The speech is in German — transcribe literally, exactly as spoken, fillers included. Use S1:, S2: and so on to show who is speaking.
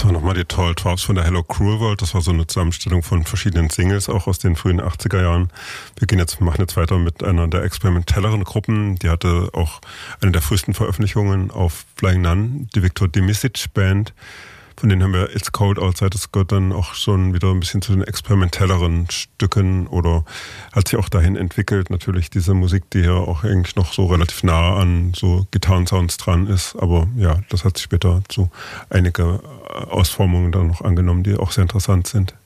S1: Das war nochmal die Tall Twelves von der Hello Cruel World. Das war so eine Zusammenstellung von verschiedenen Singles, auch aus den frühen achtziger Jahren. Wir gehen jetzt, machen jetzt weiter mit einer der experimentelleren Gruppen. Die hatte auch eine der frühesten Veröffentlichungen auf Flying Nun, die Viktor Dimisic Band. Von denen haben wir It's Cold Outside, das gehört dann auch schon wieder ein bisschen zu den experimentelleren Stücken oder hat sich auch dahin entwickelt. Natürlich diese Musik, die ja auch eigentlich noch so relativ nah an so Gitarrensounds dran ist. Aber ja, das hat sich später zu einige Ausformungen dann noch angenommen, die auch sehr interessant sind.